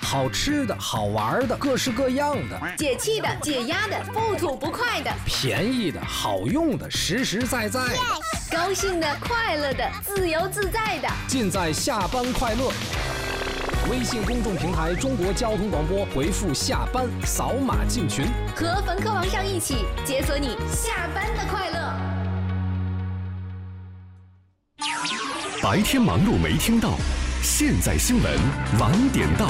好吃的好玩的各式各样的， 解气的解压的不吐不快的， 便宜的好用的实实在在的， 高兴的快乐的自由自在的， 尽在下班快乐。微信公众平台中国交通广播，回复下班扫码进群， 和冯克王上一起解锁你下班的快乐。 白天忙碌没听到，现在新闻晚点到。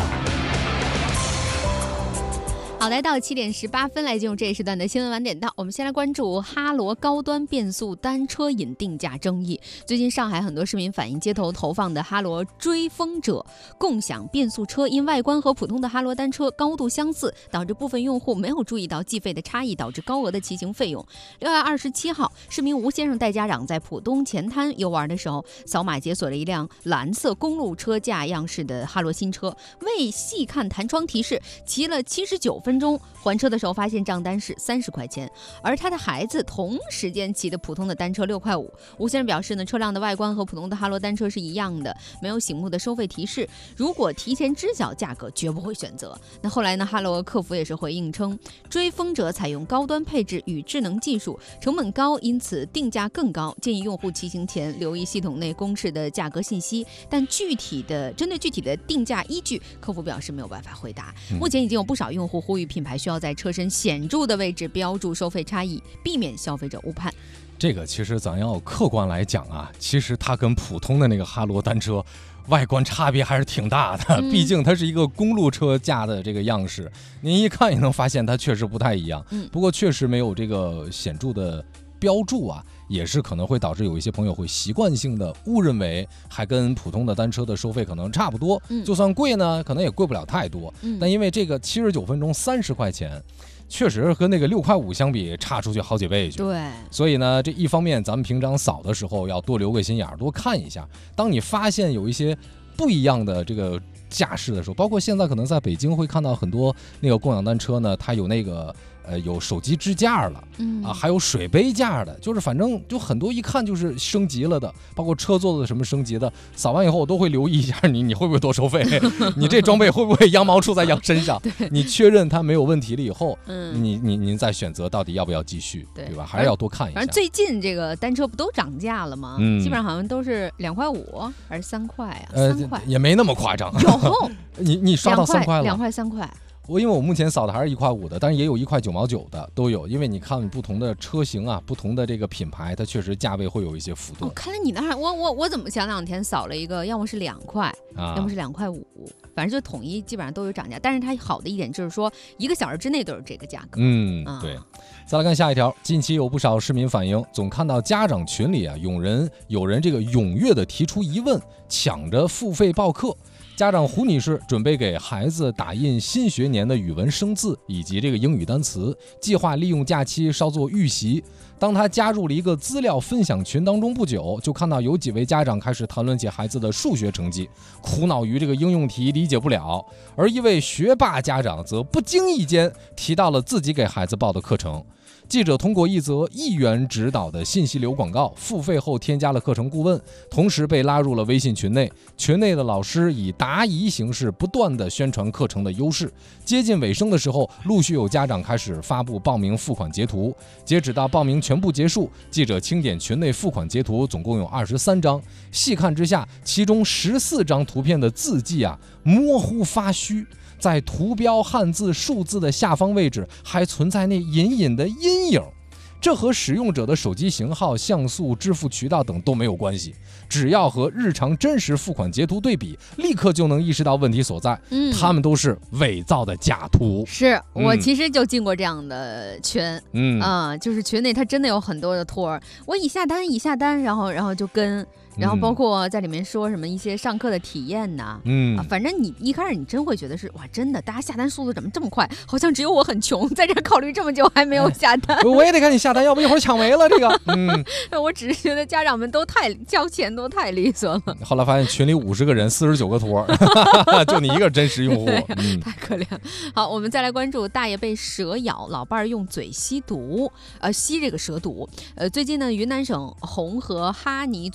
好，来到7点18分，来进入这一时段的新闻晚点到。我们先来关注哈罗高端变速单车引定价争议。最近上海很多市民反映，街头投放的哈罗追风者共享变速车因外观和普通的哈罗单车高度相似，导致部分用户没有注意到计费的差异，导致高额的骑行费用。6月27号，市民吴先生带家长在浦东前滩游玩的时候，扫码解锁了一辆蓝色公路车架样式的哈罗新车，未细看弹窗提示，骑了79分钟，还车的时候发现账单是30块钱，而他的孩子同时间骑的普通的单车6块5。吴先生表示呢，车辆的外观和普通的哈罗单车是一样的，没有醒目的收费提示，如果提前知晓价格，绝不会选择。那后来呢，哈罗客服也是回应称，追风者采用高端配置与智能技术，成本高，因此定价更高，建议用户骑行前留意系统内公示的价格信息，但针对具体的定价依据，客服表示没有办法回答。目前已经有不少用户呼吁品牌需要在车身显著的位置标注收费差异，避免消费者误判。 这个其实咱要客观来讲啊，其实它跟普通的那个哈罗单车外观差别还是挺大的，毕竟它是一个公路车架的这个样式，您一看也能发现它确实不太一样。不过确实没有这个显著的标注啊，也是可能会导致有一些朋友会习惯性的误认为还跟普通的单车的收费可能差不多，就算贵呢可能也贵不了太多，但因为这个79分钟30块钱，确实跟那个6块5相比差出去好几倍去。 对， 所以呢，这一方面咱们平常扫的时候要多留个心眼，多看一下，当你发现有一些不一样的这个架势的时候，包括现在可能在北京会看到很多那个共享单车呢，它有那个有手机支架了，还有水杯架的，就是反正就很多一看就是升级了的，包括车座的什么升级的，扫完以后我都会留意一下你会不会多收费，你这装备会不会羊毛出在羊身上，你确认它没有问题了以后，您再选择到底要不要继续，对吧？还是要多看一下。 反正最近这个单车不都涨价了吗？基本上好像都是2块5还是3块啊？3块也没那么夸张。 有， 你刷到3块了 ？2块3块。 因为我目前扫的还是1块5的，但是也有1块9毛9的都有，因为你看不同的车型啊，不同的这个品牌，它确实价位会有一些幅度。 看来你那儿，我怎么前2天扫了一个，要么是2块，要么是2块5，反正就统一基本上都有涨价。但是它好的一点就是说1个小时之内都是这个价格。 对。再来看下一条，近期有不少市民反映，总看到家长群里啊，有人这个踊跃的提出疑问，抢着付费报课。家长胡女士准备给孩子打印新学年的语文生字以及这个英语单词，计划利用假期稍作预习。当她加入了一个资料分享群当中不久，就看到有几位家长开始谈论起孩子的数学成绩，苦恼于这个应用题理解不了，而一位学霸家长则不经意间提到了自己给孩子报的课程。记者通过一则1元指导的信息流广告，付费后添加了课程顾问，同时被拉入了微信群内。群内的老师以答疑形式不断地宣传课程的优势。接近尾声的时候，陆续有家长开始发布报名付款截图。截止到报名全部结束，记者清点群内付款截图，总共有23张。细看之下，其中14张图片的字迹啊模糊发虚。在图标汉字数字的下方位置还存在那隐隐的阴影，这和使用者的手机型号、像素、支付渠道等都没有关系，只要和日常真实付款截图对比，立刻就能意识到问题所在。他们都是伪造的假图。 是我其实就进过这样的群，就是群内它真的有很多的托，我已下单，然后就跟。然后包括在里面说什么一些上课的体验呐，反正你一开始你真会觉得是哇，真的大家下单速度怎么这么快？好像只有我很穷，在这考虑这么久还没有下单。 我也得赶紧下单，要不一会儿抢没了这个。 我只是觉得家长们都交钱都太利索了。 后来发现群里50个人，49个托，就你一个真实用户， 太可怜。好，我们再来关注大爷被蛇咬，老伴儿用嘴吸毒，吸这个蛇毒。最近呢，云南省红河哈尼族彝族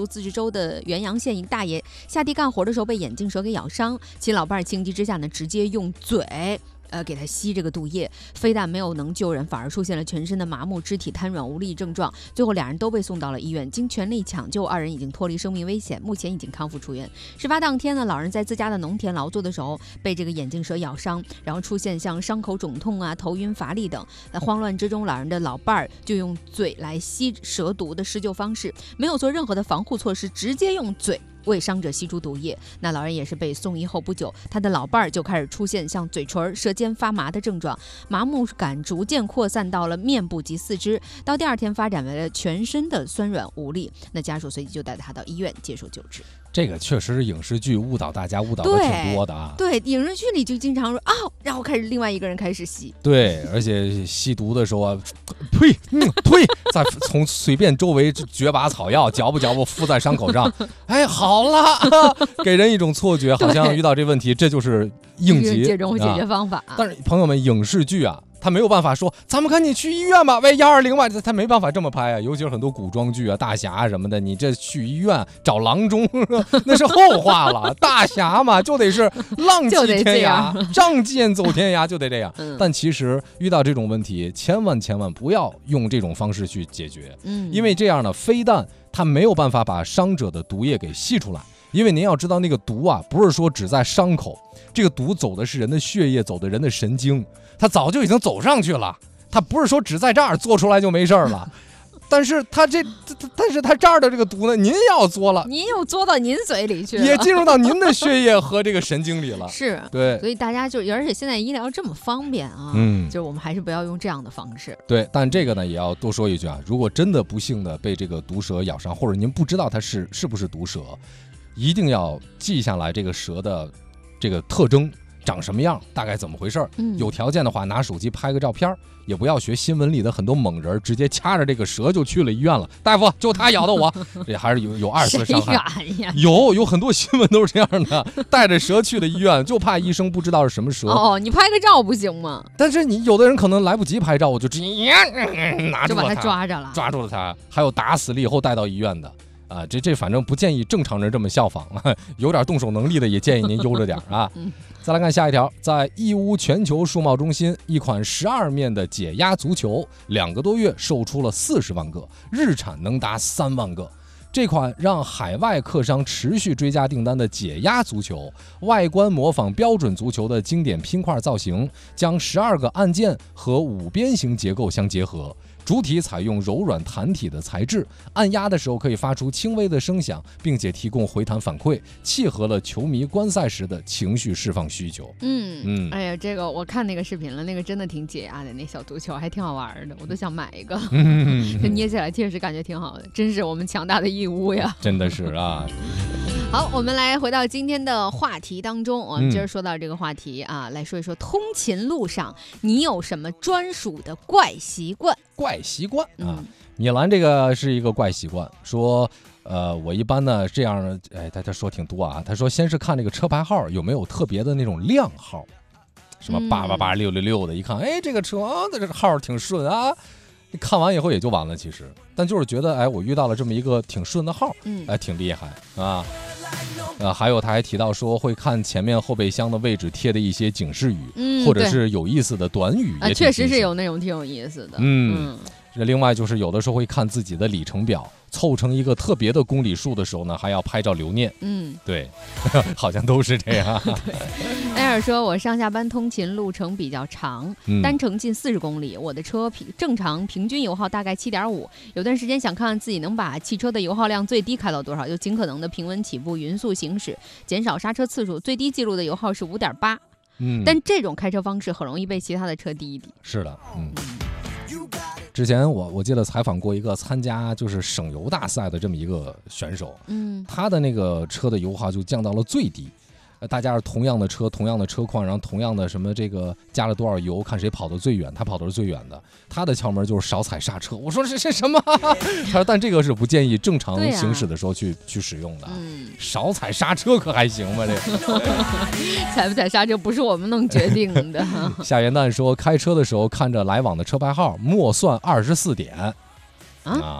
族自治州的元阳县一个大爷下地干活的时候被眼镜蛇给咬伤，其老伴儿情急之下呢，直接用嘴给他吸这个毒液，非但没有能救人，反而出现了全身的麻木、肢体瘫软无力症状。最后两人都被送到了医院，经全力抢救，二人已经脱离生命危险，目前已经康复出院。事发当天呢，老人在自家的农田劳作的时候被这个眼镜蛇咬伤，然后出现像伤口肿痛啊、头晕乏力等。在慌乱之中，老人的老伴儿就用嘴来吸蛇毒的施救方式，没有做任何的防护措施，直接用嘴为伤者吸出毒液。那老人也是被送医后不久，他的老伴儿就开始出现像嘴唇、舌尖发麻的症状，麻木感逐渐扩散到了面部及四肢，到第二天发展为了全身的酸软无力。那家属随即就带他到医院接受救治。 这个确实是影视剧误导大家，误导的挺多的啊。 对，影视剧里就经常说然后开始另外一个人开始吸。 对，而且吸毒的时候啊，呸，再从随便周围绝把草药嚼不敷在伤口上，哎，好了，给人一种错觉，好像遇到这问题这就是应急这种解决方法。 但是朋友们，影视剧啊，他没有办法说咱们赶紧去医院吧，喂120吧，他没办法这么拍啊。尤其是很多古装剧啊，大侠什么的，你这去医院找郎中那是后话了。大侠嘛，就得是浪迹天涯，仗剑走天涯，就得这样。但其实遇到这种问题，千万不要用这种方式去解决，因为这样呢，非但他没有办法把伤者的毒液给吸出来。因为您要知道，那个毒啊，不是说只在伤口，这个毒走的是人的血液，走的人的神经，它早就已经走上去了。它不是说只在这儿做出来就没事了。但是它这儿的这个毒呢，您要嘬了， 您又嘬到您嘴里去了， 也进入到您的血液和这个神经里了。 是， 对， 所以大家而且现在医疗这么方便啊，就是我们还是不要用这样的方式。 对，但这个呢，也要多说一句啊，如果真的不幸的被这个毒蛇咬伤，或者您不知道它是不是毒蛇，一定要记下来这个蛇的这个特征长什么样，大概怎么回事。有条件的话拿手机拍个照片，也不要学新闻里的很多猛人直接掐着这个蛇就去了医院了。大夫，就他咬的我，这还是有二次伤害。有很多新闻都是这样的，带着蛇去了医院，就怕医生不知道是什么蛇。 你拍个照不行吗？ 但是你有的人可能来不及拍照，我就直接拿住了他， 就把他抓住了他。还有打死了以后带到医院的。这反正不建议正常人这么效仿，有点动手能力的也建议您悠着点啊。再来看下一条，在义乌全球数贸中心，一款12面的解压足球，2个多月售出了40万个，日产能达3万个。这款让海外客商持续追加订单的解压足球，外观模仿标准足球的经典拼块造型，将12个按键和5边形结构相结合。主体采用柔软弹体的材质，按压的时候可以发出轻微的声响，并且提供回弹反馈，契合了球迷观赛时的情绪释放需求。 哎呀，这个我看那个视频了，那个真的挺解压的，那小足球还挺好玩的，我都想买一个。这捏起来确实感觉挺好的，真是我们强大的义乌呀！ 真的是啊。 好，我们来回到今天的话题当中，我们今儿说到这个话题啊，来说一说通勤路上你有什么专属的怪习惯？啊，米兰这个是一个怪习惯，说我一般呢这样，他说挺多啊，他说先是看这个车牌号有没有特别的那种靓号，什么8886666的，一看，这个车的这个号挺顺啊。看完以后也就完了，其实，但就是觉得，我遇到了这么一个挺顺的号，挺厉害啊。还有他还提到说会看前面后备箱的位置贴的一些警示语，或者是有意思的短语， 确实是有那种挺有意思的。 另外就是有的时候会看自己的里程表，凑成一个特别的公里数的时候呢，还要拍照留念。对，好像都是这样。 艾尔说，我上下班通勤路程比较长，单程近40公里，我的车正常平均油耗大概7.5。有段时间想看看自己能把汽车的油耗量最低开到多少，就尽可能的平稳起步，匀速行驶，减少刹车次数，最低记录的油耗是5.8。但这种开车方式很容易被其他的车滴一滴。 是的，之前我记得采访过一个参加就是省油大赛的这么一个选手，他的那个车的油耗就降到了最低。大家是同样的车，同样的车况，然后同样的什么这个加了多少油，看谁跑得最远，他跑的是最远的。他的窍门就是少踩刹车。我说这是什么？他说但这个是不建议正常行驶的时候去使用的。少踩刹车可还行吗？这踩不踩刹车不是我们能决定的。 夏元旦说，开车的时候看着来往的车牌号，默算24点啊。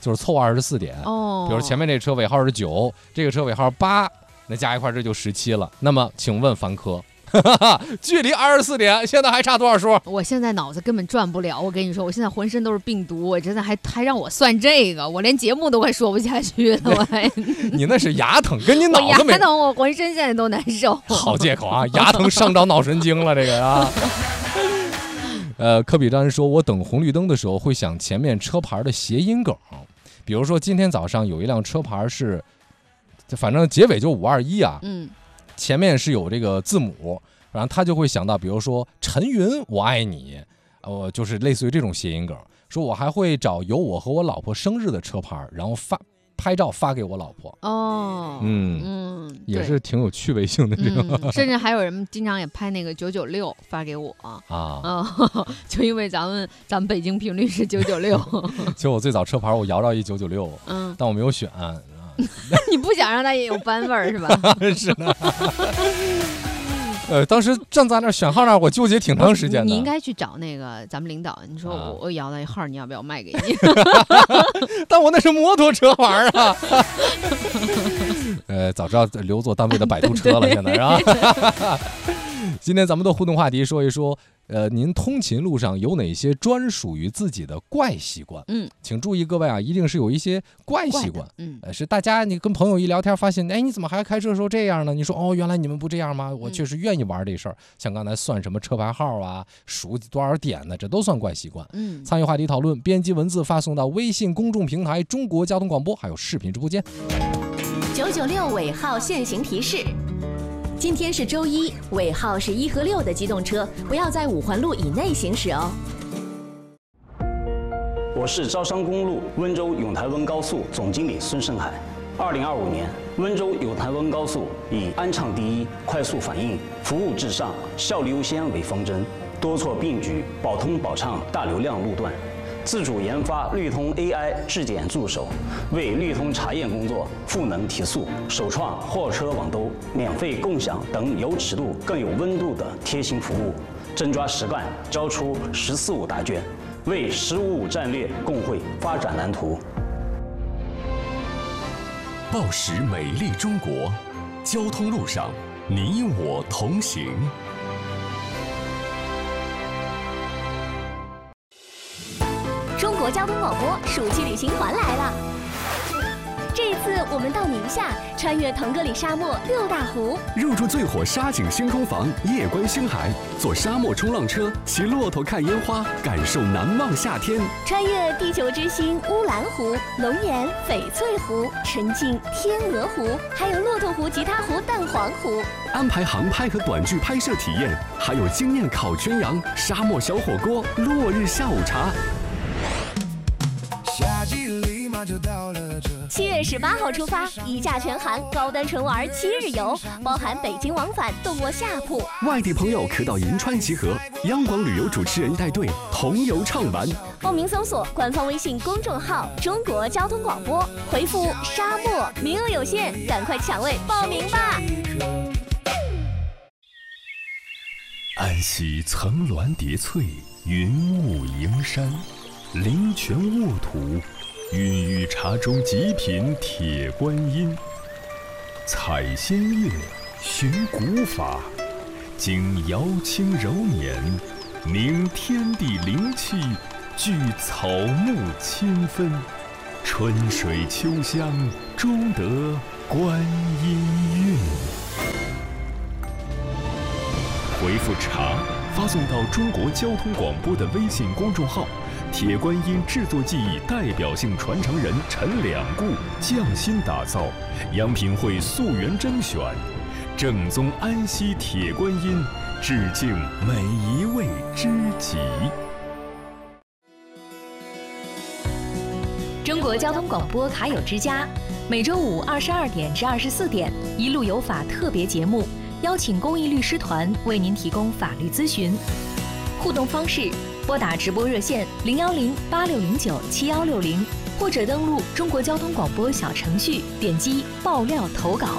就是凑24点。 哦， 比如前面这车尾号是9，这个车尾号8，那加一块这就17了。那么请问凡科，距离24点现在还差多少数？ 我现在脑子根本转不了，我跟你说，我现在浑身都是病毒，我真的还让我算这个，我连节目都快说不下去了。我还你那是牙疼，跟你脑子没牙疼，我浑身现在都难受。 好借口啊，牙疼上着脑神经了，这个啊。科比詹说，我等红绿灯的时候会想前面车牌的谐音梗，比如说今天早上有一辆车牌是，反正结尾就521啊，前面是有这个字母，然后他就会想到，比如说陈云我爱你，就是类似于这种谐音梗。说我还会找有我和我老婆生日的车牌，然后拍照发给我老婆。哦，也是挺有趣味性的这个。 甚至还有人经常也拍那个996发给我啊，就因为咱们北京频率是996。 其实我最早车牌我摇到一996，但我没有选。 你不想让他也有班味儿是吧？ 是的。当时站在那选号那，我纠结挺长时间的。 你应该去找那个咱们领导，你说我摇到一号，你要不要卖给你？ 但我那是摩托车牌啊。早知道留作单位的摆渡车了，现在是吧？今天咱们的互动话题说一说，您通勤路上有哪些专属于自己的怪习惯？请注意各位啊，一定是有一些怪习惯。是大家你跟朋友一聊天发现，哎，你怎么还开车的时候这样呢？你说哦，原来你们不这样吗？我确实愿意玩这事儿。像刚才算什么车牌号啊，数多少点呢，这都算怪习惯。参与话题讨论，编辑文字发送到微信公众平台中国交通广播，还有视频直播间。 996尾号限行提示。今天是周一，尾号是1和6的机动车不要在5环路以内行驶哦。 我是招商公路温州永台温高速总经理孙胜海。2025年，温州永台温高速以安畅第一、快速反应、服务至上、效率优先为方针，多措并举，保通保畅大流量路段。自主研发绿通 AI 质检助手，为绿通查验工作赋能提速，首创货车网兜、免费共享等有尺度更有温度的贴心服务，真抓实干，交出“14-5”答卷，为“15-5”战略共绘发展蓝图。 报时美丽中国，交通路上你我同行。 中国交通广播暑期旅行团来了！这一次我们到宁夏，穿越腾格里沙漠6大湖， 入住最火沙景星空房，夜观星海，坐沙漠冲浪车，骑骆驼看烟花，感受难忘夏天。 穿越地球之星乌兰湖、龙岩、翡翠湖、沉浸天鹅湖，还有骆驼湖、吉他湖、蛋黄湖。 安排航拍和短剧拍摄体验，还有惊艳烤全羊、沙漠小火锅、落日下午茶。 7月18号出发，一价全含，高端纯玩7日游，包含北京往返，动卧下铺。 外地朋友可到银川集合，央广旅游主持人带队同游畅玩。 报名搜索官方微信公众号中国交通广播，回复沙漠，名额有限，赶快抢位报名吧。 安溪层峦叠翠，云雾营山，灵泉沃土，孕育茶中极品铁观音。采仙乐，寻古法，经瑶清柔年，凝天地灵气，聚草木千分，春水秋香，终得观音韵。回复茶发送到中国交通广播的微信公众号，铁观音制作技艺代表性传承人陈两固匠心打造，央品会溯源甄选，正宗安溪铁观音，致敬每一位知己。 中国交通广播卡友之家，每周五22点至24点，一路有法特别节目，邀请公益律师团为您提供法律咨询。互动方式：拨打直播热线010-8609-7160，或者登录中国交通广播小程序，点击爆料投稿。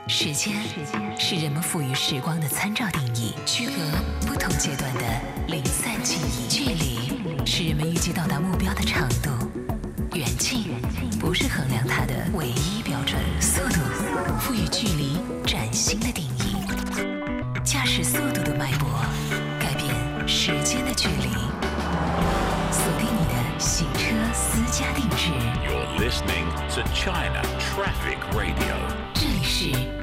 时间是人们赋予时光的参照定义，区隔不同阶段的零散记忆。距离是人们预计到达目标的长度，远近不是衡量它的唯一标准。速度赋予距离崭新的定义，驾驶速度的脉搏改变时间的距离。锁定你的行车私家定制。 You're listening to China Traffic Radio. 这里是